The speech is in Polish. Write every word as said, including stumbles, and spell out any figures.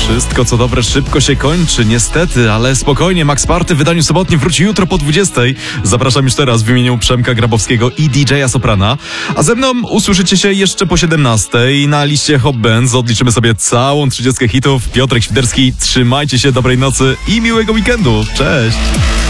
Wszystko co dobre szybko się kończy, niestety, ale spokojnie, Max Party w wydaniu sobotnim wróci jutro po dwudziestej. Zapraszam już teraz w imieniu Przemka Grabowskiego i D J a Soprana. A ze mną usłyszycie się jeszcze po siedemnastej. Na liście Hot Bands odliczymy sobie całą trzydziestkę hitów. Piotrek Świderski, trzymajcie się, dobrej nocy i miłego weekendu. Cześć!